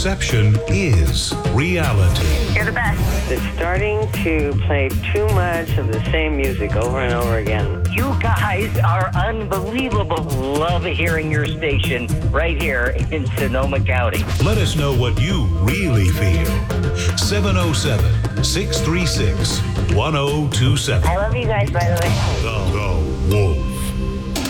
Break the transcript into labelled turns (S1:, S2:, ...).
S1: Perception is reality.
S2: You're the best.
S3: It's starting to play too much of the same music over and over again.
S2: You guys are unbelievable. Love hearing your station right here in Sonoma County.
S1: Let us know what you really feel. 707-636-1027.
S2: I love you guys, by the way.
S1: The Wolf.